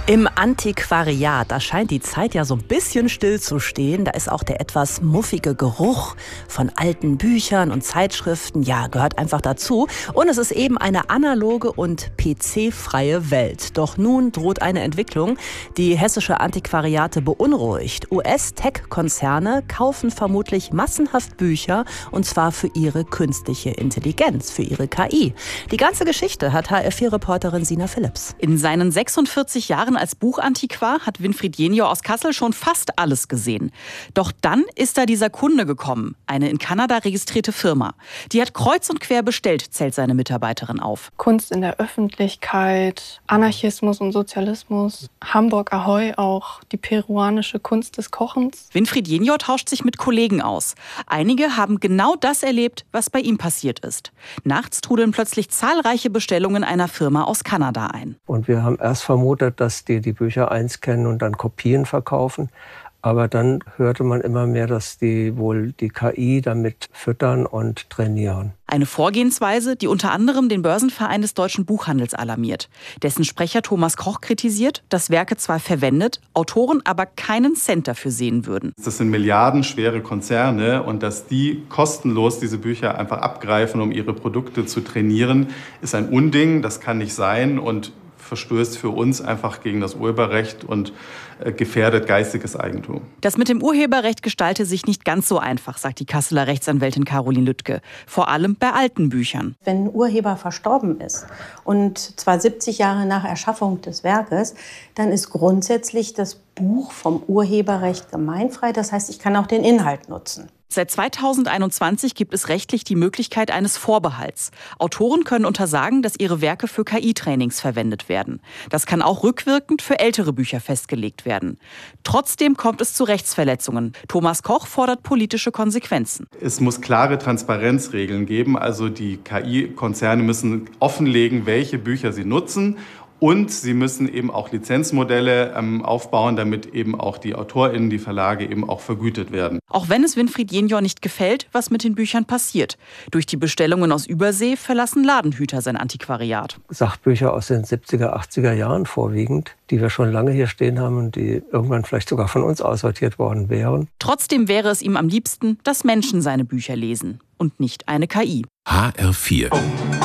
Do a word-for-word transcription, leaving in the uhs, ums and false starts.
Im Antiquariat, da scheint die Zeit ja so ein bisschen still zu stehen. Da ist auch der etwas muffige Geruch von alten Büchern und Zeitschriften, ja, gehört einfach dazu. Und es ist eben eine analoge und P C-freie Welt. Doch nun droht eine Entwicklung, die hessische Antiquariate beunruhigt. U S-Tech-Konzerne kaufen vermutlich massenhaft Bücher, und zwar für ihre künstliche Intelligenz, für ihre K I. Die ganze Geschichte hat H R vier Reporterin Sina Philipps. In seinen sechsundvierzig Jahren als Buchantiquar hat Winfried Jenio aus Kassel schon fast alles gesehen. Doch dann ist da dieser Kunde gekommen, eine in Kanada registrierte Firma. Die hat kreuz und quer bestellt, zählt seine Mitarbeiterin auf. Kunst in der Öffentlichkeit, Anarchismus und Sozialismus, Hamburg Ahoi, auch die peruanische Kunst des Kochens. Winfried Jenio tauscht sich mit Kollegen aus. Einige haben genau das erlebt, was bei ihm passiert ist. Nachts trudeln plötzlich zahlreiche Bestellungen einer Firma aus Kanada ein. Und wir haben erst vermutet, dass die die Bücher einscannen und dann Kopien verkaufen. Aber dann hörte man immer mehr, dass die wohl die K I damit füttern und trainieren. Eine Vorgehensweise, die unter anderem den Börsenverein des deutschen Buchhandels alarmiert. Dessen Sprecher Thomas Koch kritisiert, dass Werke zwar verwendet, Autoren aber keinen Cent dafür sehen würden. Das sind milliardenschwere Konzerne und dass die kostenlos diese Bücher einfach abgreifen, um ihre Produkte zu trainieren, ist ein Unding. Das kann nicht sein und verstößt für uns einfach gegen das Urheberrecht und gefährdet geistiges Eigentum. Das mit dem Urheberrecht gestalte sich nicht ganz so einfach, sagt die Kasseler Rechtsanwältin Caroline Lüttke. Vor allem bei alten Büchern. Wenn ein Urheber verstorben ist und zwar siebzig Jahre nach Erschaffung des Werkes, dann ist grundsätzlich das Buch vom Urheberrecht gemeinfrei. Das heißt, ich kann auch den Inhalt nutzen. Seit zweitausendeinundzwanzig gibt es rechtlich die Möglichkeit eines Vorbehalts. Autoren können untersagen, dass ihre Werke für K I-Trainings verwendet werden. Das kann auch rückwirkend für ältere Bücher festgelegt werden. Trotzdem kommt es zu Rechtsverletzungen. Thomas Koch fordert politische Konsequenzen. Es muss klare Transparenzregeln geben. Also die K I-Konzerne müssen offenlegen, welche Bücher sie nutzen. Und sie müssen eben auch Lizenzmodelle ähm, aufbauen, damit eben auch die AutorInnen, die Verlage eben auch vergütet werden. Auch wenn es Winfried Jenio nicht gefällt, was mit den Büchern passiert. Durch die Bestellungen aus Übersee verlassen Ladenhüter sein Antiquariat. Sachbücher aus den siebziger, achtziger Jahren vorwiegend, die wir schon lange hier stehen haben und die irgendwann vielleicht sogar von uns aussortiert worden wären. Trotzdem wäre es ihm am liebsten, dass Menschen seine Bücher lesen und nicht eine K I. H R vier.